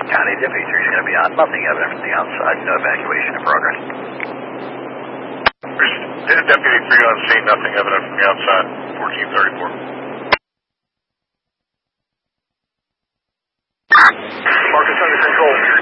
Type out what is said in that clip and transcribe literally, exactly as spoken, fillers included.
County Deputy three is going to be on. Nothing evident from the outside. No evacuation in progress. Deputy three on scene. Nothing evident from the outside. fourteen thirty-four. Marcus under control.